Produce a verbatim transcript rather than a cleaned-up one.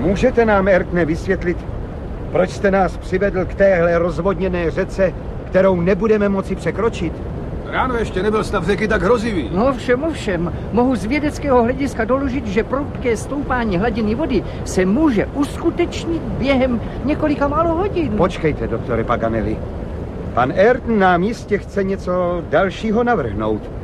Můžete nám, Ertne, vysvětlit, proč jste nás přivedl k téhle rozvodněné řece, kterou nebudeme moci překročit? Ráno ještě nebyl stav řeky tak hrozivý. No všem, ovšem. Mohu z vědeckého hlediska doložit, že prudké stoupání hladiny vody se může uskutečnit během několika málo hodin. Počkejte, doktore Paganelli. Pan Ayrton nám jistě chce něco dalšího navrhnout.